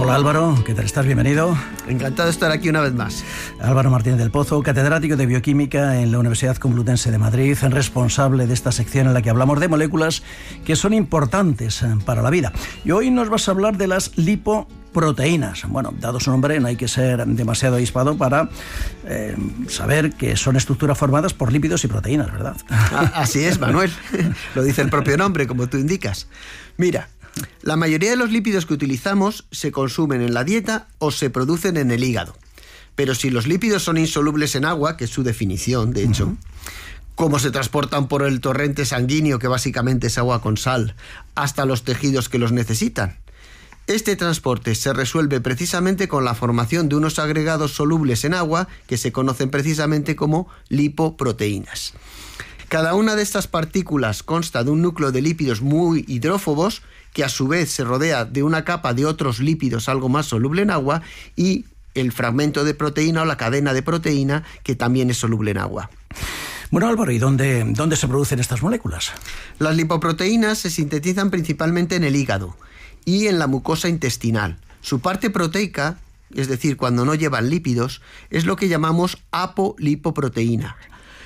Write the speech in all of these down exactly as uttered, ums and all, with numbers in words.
Hola Álvaro, ¿qué tal estás? Bienvenido. Encantado de estar aquí una vez más. Álvaro Martínez del Pozo, catedrático de Bioquímica en la Universidad Complutense de Madrid, responsable de esta sección en la que hablamos de moléculas que son importantes para la vida. Y hoy nos vas a hablar de las lipoproteínas. Bueno, dado su nombre, no hay que ser demasiado avispado para eh, saber que son estructuras formadas por lípidos y proteínas, ¿verdad? Así es, Manuel. Lo dice el propio nombre, como tú indicas. Mira, la mayoría de los lípidos que utilizamos se consumen en la dieta o se producen en el hígado. Pero si los lípidos son insolubles en agua, que es su definición, de hecho, uh-huh. como se transportan por el torrente sanguíneo, que básicamente es agua con sal, hasta los tejidos que los necesitan. Este transporte se resuelve precisamente con la formación de unos agregados solubles en agua que se conocen precisamente como lipoproteínas. Cada una de estas partículas consta de un núcleo de lípidos muy hidrófobos que a su vez se rodea de una capa de otros lípidos algo más soluble en agua y el fragmento de proteína o la cadena de proteína que también es soluble en agua. Bueno, Álvaro, ¿y dónde, dónde se producen estas moléculas? Las lipoproteínas se sintetizan principalmente en el hígado y en la mucosa intestinal. Su parte proteica, es decir, cuando no llevan lípidos, es lo que llamamos apolipoproteína.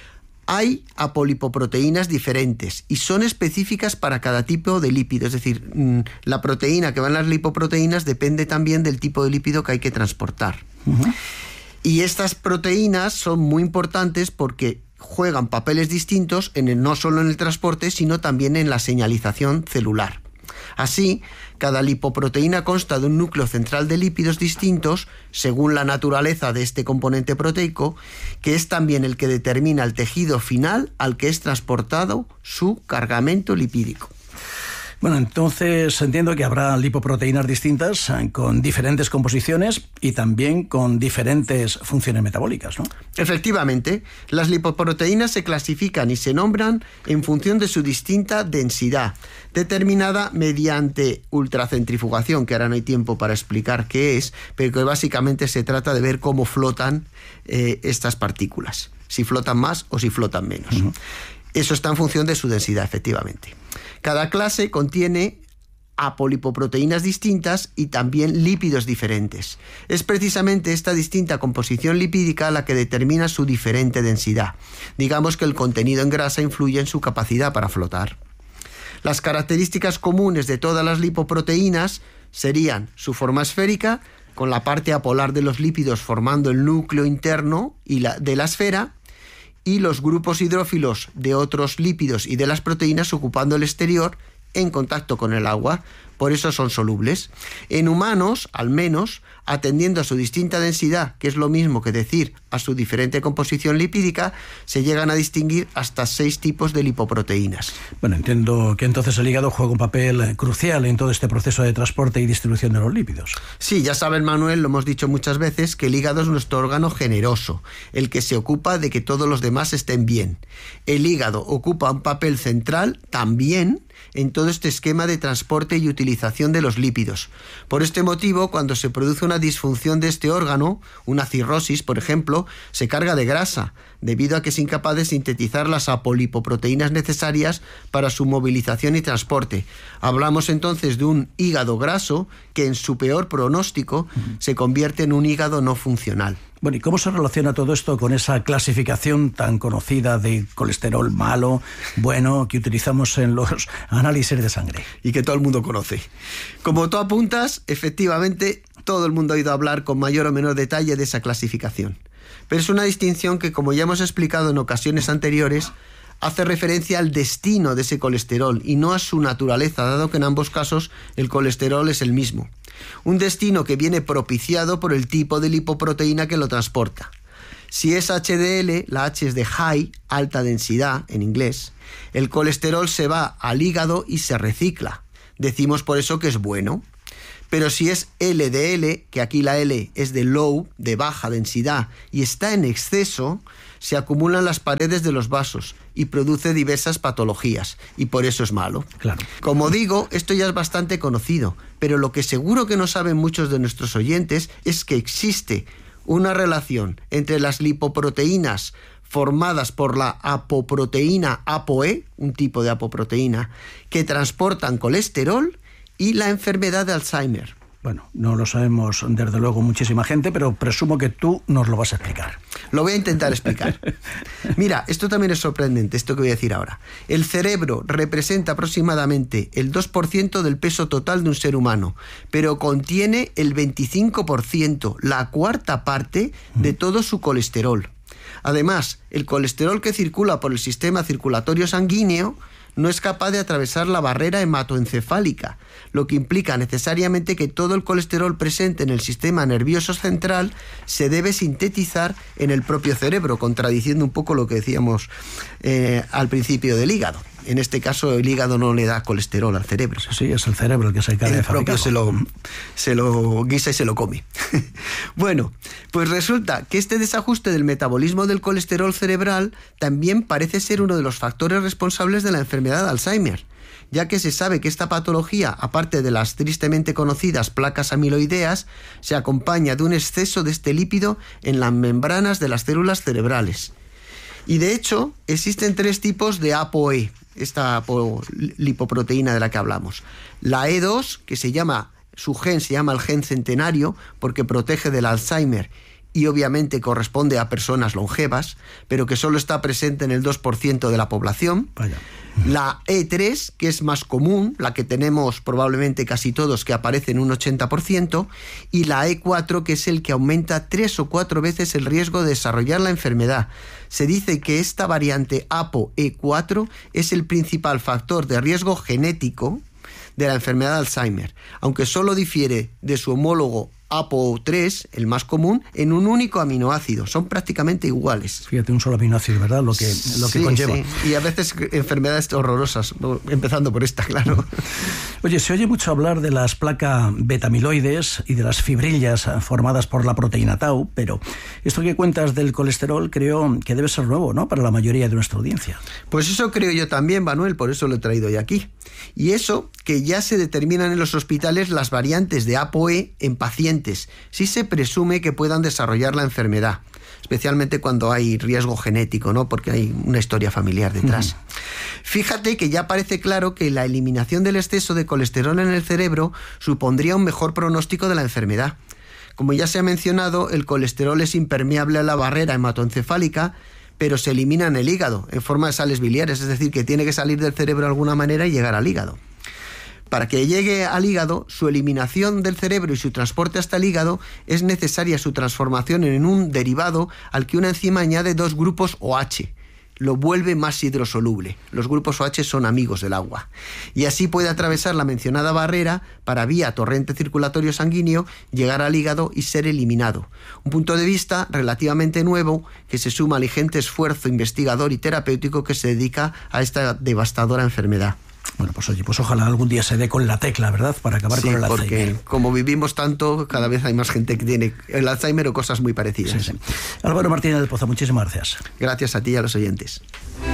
Hay apolipoproteínas diferentes y son específicas para cada tipo de lípido. Es decir, la proteína que va en las lipoproteínas depende también del tipo de lípido que hay que transportar. Uh-huh. Y estas proteínas son muy importantes porque juegan papeles distintos en el, no solo en el transporte, sino también en la señalización celular. Así, cada lipoproteína consta de un núcleo central de lípidos distintos según la naturaleza de este componente proteico, que es también el que determina el tejido final al que es transportado su cargamento lipídico. Bueno, entonces entiendo que habrá lipoproteínas distintas con diferentes composiciones y también con diferentes funciones metabólicas, ¿no? Efectivamente, las lipoproteínas se clasifican y se nombran en función de su distinta densidad, determinada mediante ultracentrifugación, que ahora no hay tiempo para explicar qué es, pero que básicamente se trata de ver cómo flotan eh, estas partículas, si flotan más o si flotan menos. Uh-huh. Eso está en función de su densidad, efectivamente. Cada clase contiene apolipoproteínas distintas y también lípidos diferentes. Es precisamente esta distinta composición lipídica la que determina su diferente densidad. Digamos que el contenido en grasa influye en su capacidad para flotar. Las características comunes de todas las lipoproteínas serían su forma esférica, con la parte apolar de los lípidos formando el núcleo interno y la, de la esfera, y los grupos hidrófilos de otros lípidos y de las proteínas ocupando el exterior en contacto con el agua, por eso son solubles. En humanos, al menos, atendiendo a su distinta densidad, que es lo mismo que decir a su diferente composición lipídica, se llegan a distinguir hasta seis tipos de lipoproteínas. Bueno, entiendo que entonces el hígado juega un papel crucial en todo este proceso de transporte y distribución de los lípidos. Sí, ya saben, Manuel, lo hemos dicho muchas veces, que el hígado es nuestro órgano generoso, el que se ocupa de que todos los demás estén bien. El hígado ocupa un papel central también en todo este esquema de transporte y utilización de los lípidos. Por este motivo, cuando se produce una disfunción de este órgano, una cirrosis, por ejemplo, se carga de grasa, debido a que es incapaz de sintetizar las apolipoproteínas necesarias para su movilización y transporte. Hablamos entonces de un hígado graso que en su peor pronóstico uh-huh. se convierte en un hígado no funcional. Bueno, ¿y cómo se relaciona todo esto con esa clasificación tan conocida de colesterol malo, bueno, que utilizamos en los análisis de sangre? Y que todo el mundo conoce. Como tú apuntas, efectivamente, todo el mundo ha oído hablar con mayor o menor detalle de esa clasificación. Pero es una distinción que, como ya hemos explicado en ocasiones anteriores, hace referencia al destino de ese colesterol y no a su naturaleza, dado que en ambos casos el colesterol es el mismo. Un destino que viene propiciado por el tipo de lipoproteína que lo transporta. Si es H D L, la H es de high, alta densidad en inglés, el colesterol se va al hígado y se recicla. Decimos por eso que es bueno. Pero si es L D L, que aquí la L es de low, de baja densidad, y está en exceso, se acumulan las paredes de los vasos y produce diversas patologías, y por eso es malo. Claro. Como digo, esto ya es bastante conocido, pero lo que seguro que no saben muchos de nuestros oyentes es que existe una relación entre las lipoproteínas formadas por la apoproteína ApoE, un tipo de apoproteína, que transportan colesterol, y la enfermedad de Alzheimer. Bueno, no lo sabemos desde luego muchísima gente, pero presumo que tú nos lo vas a explicar. Lo voy a intentar explicar. Mira, esto también es sorprendente, esto que voy a decir ahora. El cerebro representa aproximadamente el dos por ciento del peso total de un ser humano, pero contiene el veinticinco por ciento, la cuarta parte de todo su colesterol. Además, el colesterol que circula por el sistema circulatorio sanguíneo no es capaz de atravesar la barrera hematoencefálica, lo que implica necesariamente que todo el colesterol presente en el sistema nervioso central se debe sintetizar en el propio cerebro, contradiciendo un poco lo que decíamos eh, al principio del hígado. En este caso, el hígado no le da colesterol al cerebro. Sí, es el cerebro el que se encarga de fabricarlo. El propio se lo, se lo guisa y se lo come. Bueno, pues resulta que este desajuste del metabolismo del colesterol cerebral también parece ser uno de los factores responsables de la enfermedad de Alzheimer, ya que se sabe que esta patología, aparte de las tristemente conocidas placas amiloideas, se acompaña de un exceso de este lípido en las membranas de las células cerebrales. Y de hecho, existen tres tipos de A P O E, esta lipoproteína de la que hablamos. La E dos, que se llama, su gen se llama el gen centenario, porque protege del Alzheimer y obviamente corresponde a personas longevas, pero que solo está presente en el dos por ciento de la población. Vaya. La E tres, que es más común, la que tenemos probablemente casi todos, que aparece en un ochenta por ciento, y la E cuatro, que es el que aumenta tres o cuatro veces el riesgo de desarrollar la enfermedad. Se dice que esta variante A P O E cuatro es el principal factor de riesgo genético de la enfermedad de Alzheimer, aunque solo difiere de su homólogo A P O tres, el más común, en un único aminoácido. Son prácticamente iguales. Fíjate, un solo aminoácido, ¿verdad? Lo que, lo que sí, conlleva. Sí. Y a veces enfermedades horrorosas, empezando por esta, claro. Oye, se oye mucho hablar de las placas beta-amiloides y de las fibrillas formadas por la proteína tau, pero esto que cuentas del colesterol creo que debe ser nuevo, ¿no?, para la mayoría de nuestra audiencia. Pues eso creo yo también, Manuel, por eso lo he traído hoy aquí. Y eso que ya se determinan en los hospitales las variantes de A P O E en pacientes, si se presume que puedan desarrollar la enfermedad, especialmente cuando hay riesgo genético, ¿no?, porque hay una historia familiar detrás. Uh-huh. Fíjate que ya parece claro que la eliminación del exceso de colesterol en el cerebro supondría un mejor pronóstico de la enfermedad. Como ya se ha mencionado, el colesterol es impermeable a la barrera hematoencefálica, pero se elimina en el hígado, en forma de sales biliares, es decir, que tiene que salir del cerebro de alguna manera y llegar al hígado. Para que llegue al hígado, su eliminación del cerebro y su transporte hasta el hígado, es necesaria su transformación en un derivado al que una enzima añade dos grupos OH. Lo vuelve más hidrosoluble. Los grupos OH son amigos del agua. Y así puede atravesar la mencionada barrera para, vía torrente circulatorio sanguíneo, llegar al hígado y ser eliminado. Un punto de vista relativamente nuevo que se suma al ingente esfuerzo investigador y terapéutico que se dedica a esta devastadora enfermedad. Bueno, pues oye, pues ojalá algún día se dé con la tecla, ¿verdad?, para acabar sí, con el Alzheimer. Porque como vivimos tanto, cada vez hay más gente que tiene el Alzheimer o cosas muy parecidas. Sí, sí. Álvaro Martínez del Pozo, muchísimas gracias. Gracias a ti y a los oyentes.